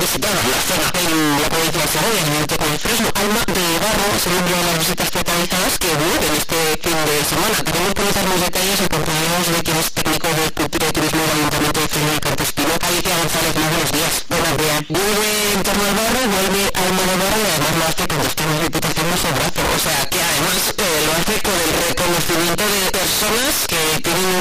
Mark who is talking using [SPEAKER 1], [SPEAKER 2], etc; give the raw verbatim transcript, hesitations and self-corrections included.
[SPEAKER 1] visitada la zona en la provincia de Segovia, en el Toco de Fresno. Alma de Barro es el nombre de las visitas teatralizadas que vuelven este fin de semana. Queremos conocer más detalles y contaremos de quien es técnico de Cultura y Turismo del Ayuntamiento de Fresno y Cartespino. Alicia González, muy buenos días. Buenos días. Vuelve en torno al barrio, vuelve Alma de Barro y además más que contestamos la Diputación nos sobrace.